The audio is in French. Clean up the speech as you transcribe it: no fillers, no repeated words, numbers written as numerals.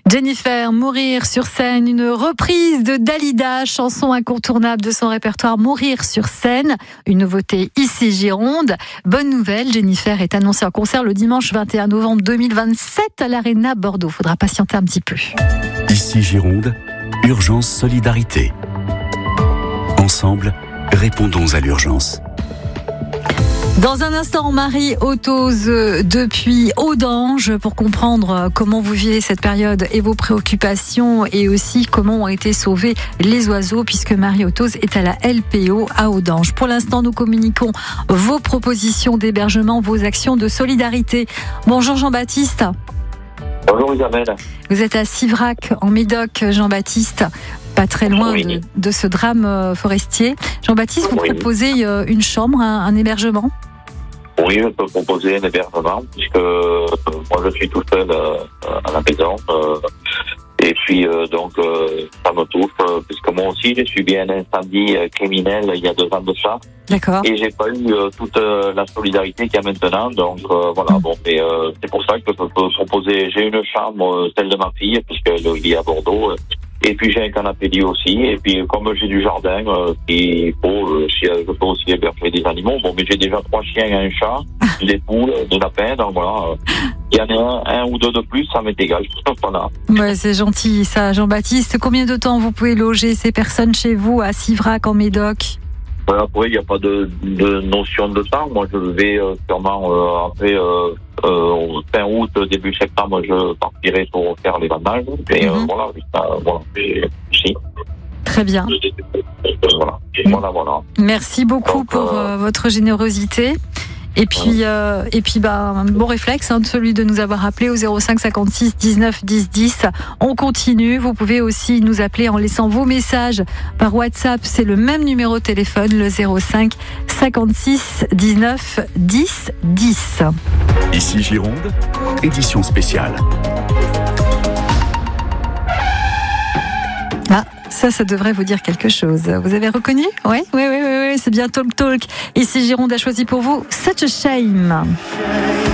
Jennifer, Mourir sur scène, une reprise de Dalida, chanson incontournable de son répertoire Mourir sur scène, une nouveauté ici Gironde. Bonne nouvelle, Jennifer est annoncée en concert le dimanche 21 novembre 2027 à l'Arena Bordeaux. Faudra patienter un petit peu. Ici Gironde, urgence solidarité. Ensemble, répondons à l'urgence. Dans un instant, Marie Otose depuis Audange pour comprendre comment vous vivez cette période et vos préoccupations et aussi comment ont été sauvés les oiseaux puisque Marie Otose est à la LPO à Audange. Pour l'instant, nous communiquons vos propositions d'hébergement, vos actions de solidarité. Bonjour Jean-Baptiste. Bonjour Isabelle. Vous êtes à Sivrac en Médoc, Jean-Baptiste. Pas très loin de ce drame forestier. Jean-Baptiste, vous proposez une chambre, un hébergement ? Oui, je peux proposer un hébergement, puisque moi je suis tout seul à la maison. Et puis donc ça me touche, puisque moi aussi j'ai subi un incendie criminel il y a 2 ans de ça. D'accord. Et j'ai pas eu toute la solidarité qu'il y a maintenant. Donc voilà, bon, mais c'est pour ça que je peux proposer. J'ai une chambre, celle de ma fille, puisqu'elle vit à Bordeaux. Et puis j'ai un canapé lit aussi. Et puis comme j'ai du jardin, je peux aussi héberger des animaux. Bon, mais j'ai déjà 3 chiens et un chat, des poules, des lapins. Donc voilà, il y en a un ou deux de plus, ça m'est égal. Voilà. Ouais, c'est gentil ça, Jean-Baptiste. Combien de temps vous pouvez loger ces personnes chez vous à Sivrac en Médoc ? Après, il n'y a pas de notion de temps. Moi, je vais sûrement après fin août, début septembre, je partirai pour faire les vendages. Et voilà. Très bien. Voilà. Merci beaucoup pour votre générosité. Et puis, un bon réflexe, celui de nous avoir appelé au 05 56 19 10 10. On continue. Vous pouvez aussi nous appeler en laissant vos messages par WhatsApp. C'est le même numéro de téléphone, le 05 56 19 10 10. Ici Gironde, édition spéciale. Ça devrait vous dire quelque chose. Vous avez reconnu ? Oui, c'est bien Talk Talk. Ici Gironde a choisi pour vous Such a Shame.